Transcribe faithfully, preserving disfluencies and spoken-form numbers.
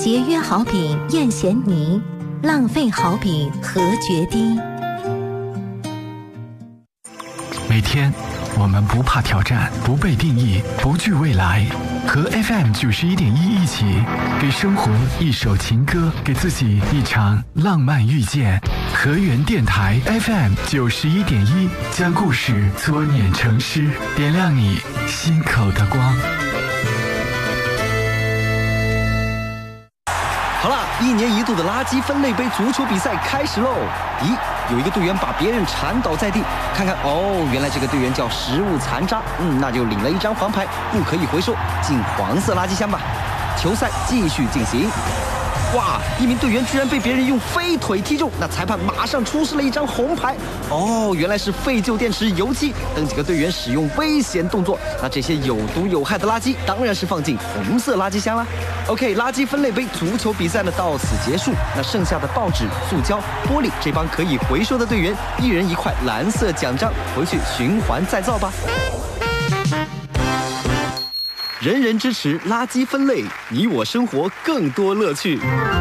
节约好比砚咸泥，浪费好比何决堤。 每天我们不怕挑战，不被定义，不惧未来，和 F M 九十一点一一起，给生活一首情歌，给自己一场浪漫遇见。河源电台 F M 九十一点一，将故事搓捻成诗，点亮你心口的光。 好啦，一年一度的垃圾分类杯足球比赛开始喽！咦，有一个队员把别人缠倒在地，看看哦，原来这个队员叫食物残渣，嗯，那就领了一张黄牌，不可以回收，进黄色垃圾箱吧。球赛继续进行。哇！一名队员居然被别人用飞腿踢中，那裁判马上出示了一张红牌。哦，原来是废旧电池、油漆等几个队员使用危险动作。那这些有毒有害的垃圾当然是放进红色垃圾箱啦。OK， 垃圾分类杯足球比赛呢到此结束。那剩下的报纸、塑胶、玻璃，这帮可以回收的队员，一人一块蓝色奖章，回去循环再造吧。人人支持垃圾分类，你我生活更多乐趣。